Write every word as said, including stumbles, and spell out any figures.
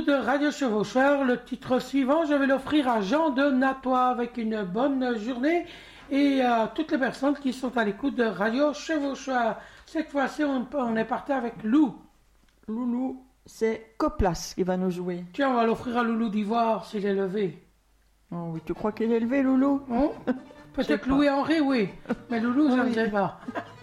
l'écoute de Radio Chevaucheur. Le titre suivant, je vais l'offrir à Jean de Natois avec une bonne journée et à toutes les personnes qui sont à l'écoute de Radio Chevaucheur. Cette fois-ci, on, on est parti avec Lou. Loulou, c'est Coplas qui va nous jouer. Tiens, on va l'offrir à Loulou d'Ivoire s'il est levé. Oh oui, tu crois qu'il est levé, Loulou? Oh, peut-être Louis Henri, oui. Mais Loulou, je ne sais pas.